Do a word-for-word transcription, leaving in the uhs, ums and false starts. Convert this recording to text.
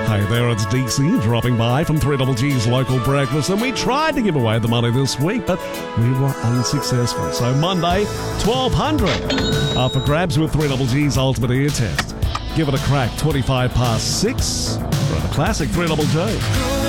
Hey there, it's D C dropping by from three G's local breakfast, and we tried to give away the money this week, but we were unsuccessful. So Monday, twelve hundred up for grabs with three G's Ultimate Ear Test. Give it a crack, twenty-five past six for the classic three G.